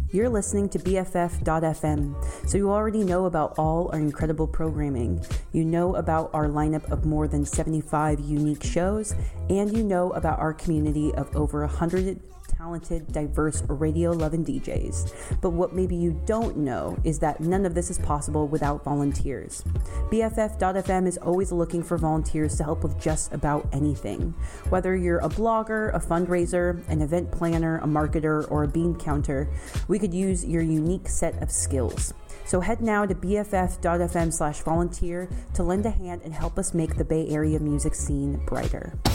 You're listening to BFF.FM, so you already know about all our incredible programming. You know about our lineup of more than 75 unique shows, and you know about our community of over 100 talented, diverse radio-loving DJs. But what maybe you don't know is that none of this is possible without volunteers. BFF.FM is always looking for volunteers to help with just about anything. Whether you're a blogger, a fundraiser, an event planner, a marketer, or a bean counter, we could use your unique set of skills. So head now to BFF.FM/volunteer to lend a hand and help us make the Bay Area music scene brighter.